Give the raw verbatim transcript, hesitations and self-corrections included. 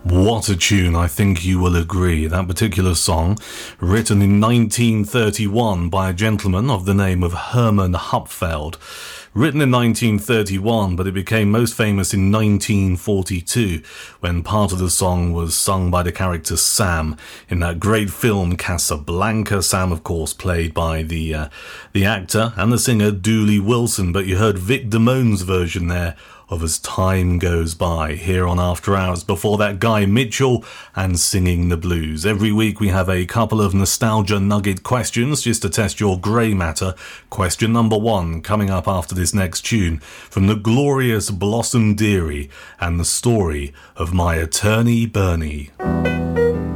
What a tune, I think you will agree. That particular song, written in nineteen thirty-one by a gentleman of the name of Herman Hupfeld. Written in nineteen thirty-one, but it became most famous in nineteen forty-two, when part of the song was sung by the character Sam in that great film Casablanca. Sam, of course, played by the uh, the actor and the singer Dooley Wilson, but you heard Vic Damone's version there of As Time Goes By here on After Hours. Before that, Guy Mitchell and Singing the Blues. Every week we have a couple of nostalgia nugget questions just to test your grey matter. Question number one coming up after this next tune from the glorious Blossom Dearie and the story of My Attorney Bernie.